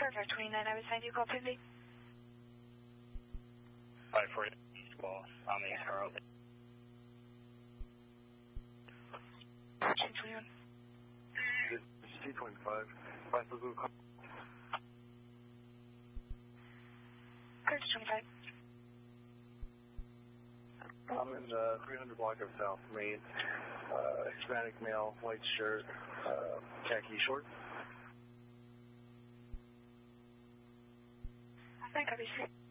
Perfect, 29, I was assigned you call Pinby. 540 East Wall, on the arrow. 21. This is C25. 5 Blue call. Courage 25. I'm in the 300 block of South Main. Hispanic male, white shirt, khaki shorts. I copy.